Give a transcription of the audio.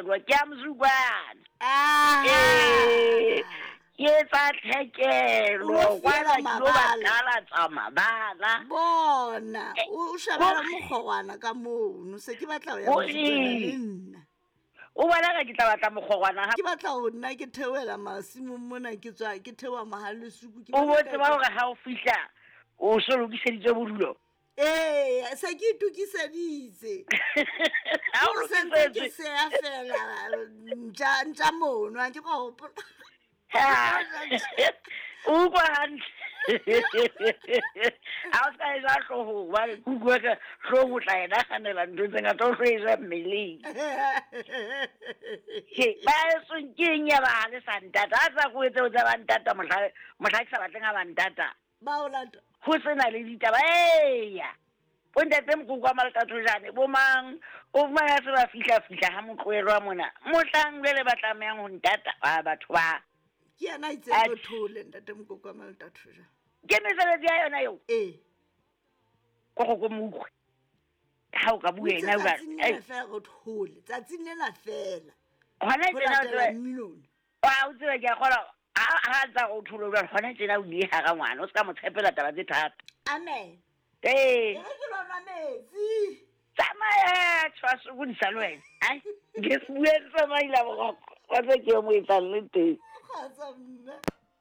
tlhekelwa ke a mosukwana ke tsa tlhekelo kwana ke lo batalatsa mabala bona o shabela mokgogwana ka mono se ke batla ya mosukwana le nna o bona ka ke tla batla mokgogwana ke batla go nna ke theoela masimong mona ke tswa ke theoa Mahalesuku o botse ba gore ga o fihla o se lokiseditse bodulo se ke itukiseditse o sentse ke sea fela ntša mono a ke go gopola o kwa hantle a o ska esa tlogo ba re kukua ka tlogo tla ena ganela ntho tse ngata o tlo esa mmeleng ba esong ke eng ya ba le santata a tsa go etse o tsa bantata motlha ke sa batleng a bantata go sena le ditaba eya bontate mokoko wa maletatlojane bomang o fumana se ba fihla-fihla ga motloelwa mona mohlang le ba tlameyang go ntata ba batho ba ke yana itse go thole ntate mokoko wa maletatlojane ke meseletsi ya yona eo ko go ko mokgwe ga o ka bua ena tsatsing lela fela gona o tseba ke a kgola ga tsa go tholo gona tsena o diega ga ngwana o se ka mo tshepela taba tse thata amen ke lona metsi tsamaya tshwa sokodisa le wena ke se bue tsamaila bogoko wa tse ke yo mo etsang le teng